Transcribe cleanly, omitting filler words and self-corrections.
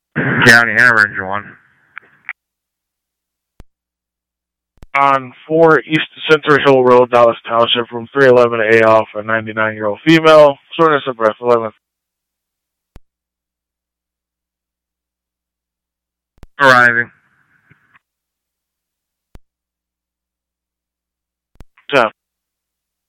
County Average 1. On 4 East Center Hill Road, Dallas Township, room 311A off, a 99-year-old female, shortness of breath, 11th. Arriving. 10.